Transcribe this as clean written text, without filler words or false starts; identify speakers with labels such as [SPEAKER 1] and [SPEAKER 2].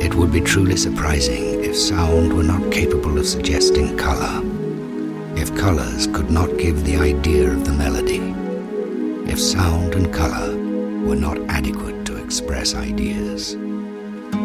[SPEAKER 1] It would be truly surprising if sound were not capable of suggesting color, if colors could not give the idea of the melody, if sound and color were not adequate to express ideas.